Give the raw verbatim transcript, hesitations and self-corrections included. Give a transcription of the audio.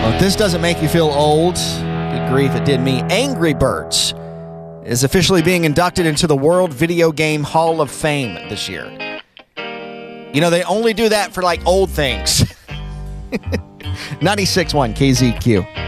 Well, if this doesn't make you feel old, good grief, it did me. Angry Birds is officially being inducted into the World Video Game Hall of Fame this year. You know, they only do that for, like, old things. ninety-six point one K Z Q.